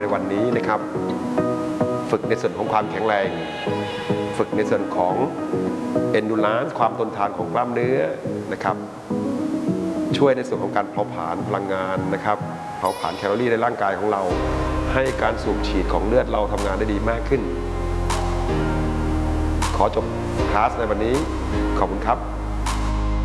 ในวันนี้นะครับฝึกในส่วนของความแข็งแรงฝึกในส่วนของ endurance ความทนทานของกล้ามเนื้อนะครับช่วยในส่วนของการเผาผลาญพลังงานนะครับเผาผลาญแคลอรี่ในร่างกายของเราให้การสูบฉีดของเลือดเราทำงานได้ดีมากขึ้นขอจบคลาสในวันนี้ขอบคุณครับ